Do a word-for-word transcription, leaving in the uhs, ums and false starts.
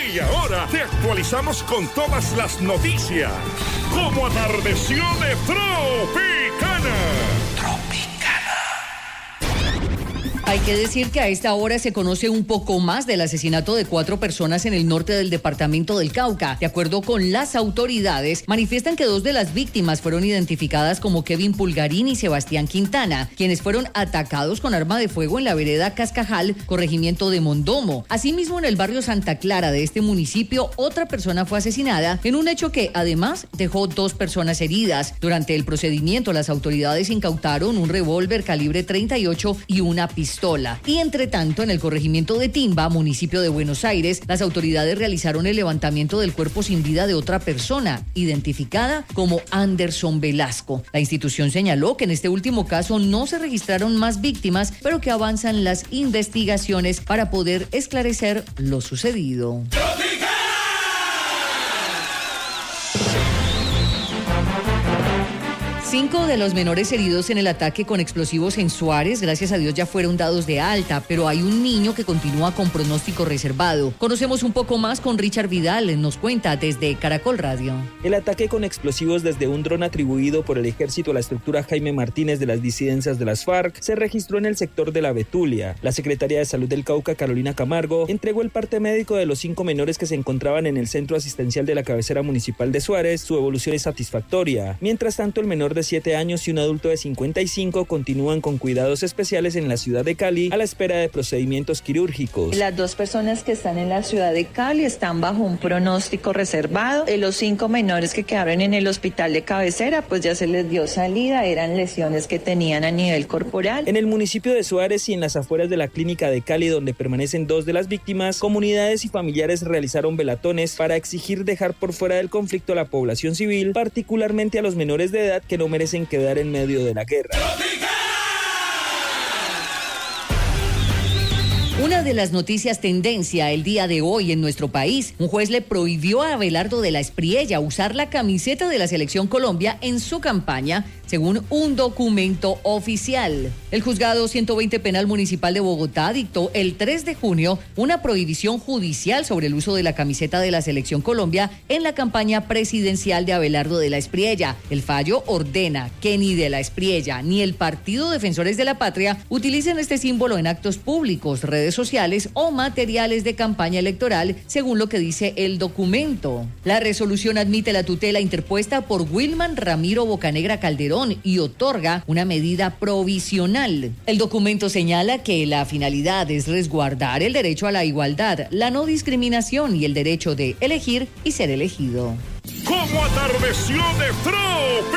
Y ahora te actualizamos con todas las noticias. Como atardeció de Tropicana. Hay que decir que a esta hora se conoce un poco más del asesinato de cuatro personas en el norte del departamento del Cauca. De acuerdo con las autoridades, manifiestan que dos de las víctimas fueron identificadas como Kevin Pulgarín y Sebastián Quintana, quienes fueron atacados con arma de fuego en la vereda Cascajal, corregimiento de Mondomo. Asimismo, en el barrio Santa Clara de este municipio, otra persona fue asesinada en un hecho que además dejó dos personas heridas. Durante el procedimiento, las autoridades incautaron un revólver calibre treinta y ocho y una pistola. Y entre tanto, en el corregimiento de Timba, municipio de Buenos Aires, las autoridades realizaron el levantamiento del cuerpo sin vida de otra persona, identificada como Anderson Velasco. La institución señaló que en este último caso no se registraron más víctimas, pero que avanzan las investigaciones para poder esclarecer lo sucedido. Cinco de los menores heridos en el ataque con explosivos en Suárez, gracias a Dios, ya fueron dados de alta, pero hay un niño que continúa con pronóstico reservado. Conocemos un poco más con Richard Vidal, nos cuenta desde Caracol Radio. El ataque con explosivos desde un dron atribuido por el ejército a la estructura Jaime Martínez de las disidencias de las FARC se registró en el sector de La Betulia. La secretaria de Salud del Cauca, Carolina Camargo, entregó el parte médico de los cinco menores que se encontraban en el centro asistencial de la cabecera municipal de Suárez. Su evolución es satisfactoria. Mientras tanto, el menor de siete años y un adulto de cincuenta y cinco continúan con cuidados especiales en la ciudad de Cali a la espera de procedimientos quirúrgicos. Las dos personas que están en la ciudad de Cali están bajo un pronóstico reservado. Los cinco menores que quedaron en el hospital de cabecera, pues ya se les dio salida, eran lesiones que tenían a nivel corporal. En el municipio de Suárez y en las afueras de la clínica de Cali, donde permanecen dos de las víctimas, comunidades y familiares realizaron velatones para exigir dejar por fuera del conflicto a la población civil, particularmente a los menores de edad que no merecen quedar en medio de la guerra. Una de las noticias tendencia el día de hoy en nuestro país, un juez le prohibió a Abelardo de la Espriella usar la camiseta de la Selección Colombia en su campaña, según un documento oficial. El juzgado ciento veinte Penal Municipal de Bogotá dictó el tres de junio una prohibición judicial sobre el uso de la camiseta de la Selección Colombia en la campaña presidencial de Abelardo de la Espriella. El fallo ordena que ni de la Espriella ni el Partido Defensores de la Patria utilicen este símbolo en actos públicos, redes sociales o materiales de campaña electoral, según lo que dice el documento. La resolución admite la tutela interpuesta por Wilman Ramiro Bocanegra Calderón y otorga una medida provisional. El documento señala que la finalidad es resguardar el derecho a la igualdad, la no discriminación y el derecho de elegir y ser elegido. Como atardeció de Trop.